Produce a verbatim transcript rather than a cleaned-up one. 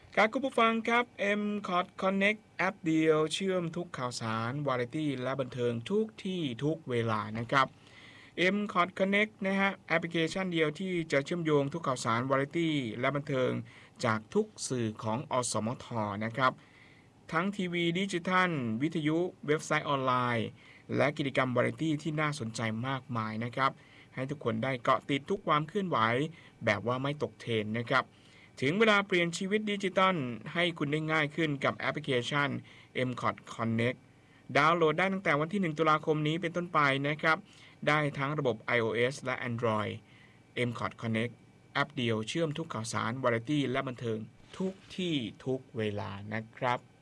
ครับคุณผู้ฟังครับ เอ็ม คอท Connect แอปเดียวเชื่อมทุกข่าวสารวาไรตี้และบันเทิงทุกที่ทุกเวลานะครับ เอ็ม คอท Connect นะฮะแอปพลิเคชันเดียวที่จะเชื่อมโยงทุกข่าวสารวาไรตี้และบันเทิงจากทุกสื่อของอสมทนะครับทั้งทีวีดิจิทัลวิทยุเว็บไซต์ออนไลน์และกิจกรรมวาไรตี้ที่น่าสนใจมากมายนะครับให้ทุกคนได้เกาะติดทุกความเคลื่อนไหวแบบว่าไม่ตกเทรนด์นะครับ ถึงเวลาเปลี่ยนชีวิตดิจิตอลให้คุณได้ง่ายขึ้นกับแอปพลิเคชัน เอ็ม คอท Connect ดาวน์โหลดได้ตั้งแต่วันที่หนึ่งตุลาคมนี้เป็นต้นไปนะครับได้ทั้งระบบ iOS และ Android เอ็ม คอท Connect แอปเดียวเชื่อมทุกข่าวสารวาไรตี้และบันเทิงทุกที่ทุกเวลานะครับ